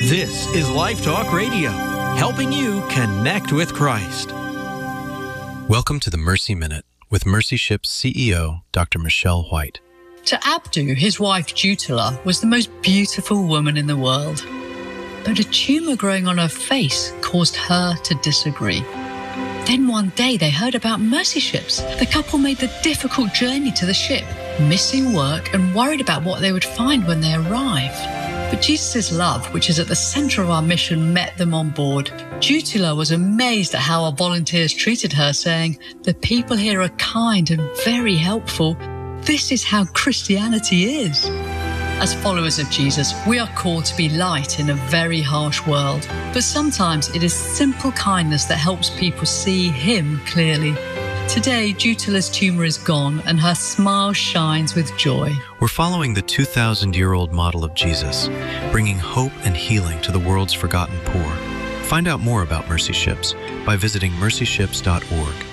This is Life Talk Radio, helping you connect with Christ. Welcome to the Mercy Minute with Mercy Ships CEO, Dr. Michelle White. To Abdu, his wife Jutila was the most beautiful woman in the world. But a tumor growing on her face caused her to disagree. Then one day they heard about Mercy Ships. The couple made the difficult journey to the ship, missing work and worried about what they would find when they arrived. But Jesus' love, which is at the center of our mission, met them on board. Jutila was amazed at how our volunteers treated her, saying, "The people here are kind and very helpful. This is how Christianity is." As followers of Jesus, we are called to be light in a very harsh world. But sometimes it is simple kindness that helps people see Him clearly. Today, Jutila's tumor is gone and her smile shines with joy. We're following the 2,000-year-old model of Jesus, bringing hope and healing to the world's forgotten poor. Find out more about Mercy Ships by visiting mercyships.org.